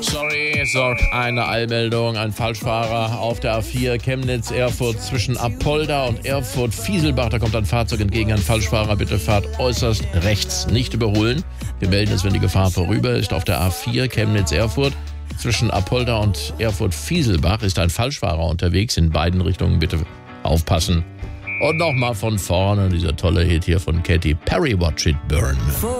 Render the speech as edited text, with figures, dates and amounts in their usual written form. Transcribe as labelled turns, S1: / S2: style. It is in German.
S1: Sorry, eine Eilmeldung. Ein Falschfahrer auf der A4 Chemnitz-Erfurt zwischen Apolda und Erfurt-Fieselbach. Da kommt ein Fahrzeug entgegen. Ein Falschfahrer, bitte fahrt äußerst rechts, nicht überholen. Wir melden es, wenn die Gefahr vorüber ist. Auf der A4 Chemnitz-Erfurt zwischen Apolda und Erfurt-Fieselbach ist ein Falschfahrer unterwegs. In beiden Richtungen bitte aufpassen. Und nochmal von vorne dieser tolle Hit hier von Katy Perry, Watch It Burn.